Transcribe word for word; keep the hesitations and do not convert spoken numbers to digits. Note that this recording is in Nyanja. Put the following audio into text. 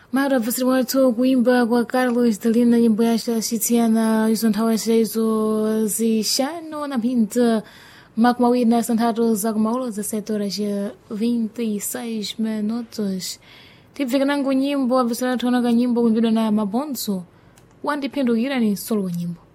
Mara vasiri watu kuimba kwa Carlos Delina nyimbo yasha shitiana izo nthawi izo zishano na pinta makumi mawiri na zitatu za kumaulo za sete horas e vinte e seis minutos. Tivika nangu nyimbo vasiri watu wanaka nyimbo kuimbidwa na Mabonzo wandipindukira ni solo nyimbo.